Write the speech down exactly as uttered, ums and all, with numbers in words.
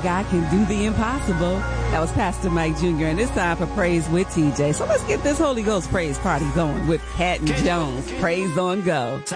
God can do the impossible. That was Pastor Mike Junior And it's time for Praise with T J. So let's get this Holy Ghost praise party going with Pat and Jones. Praise on Go.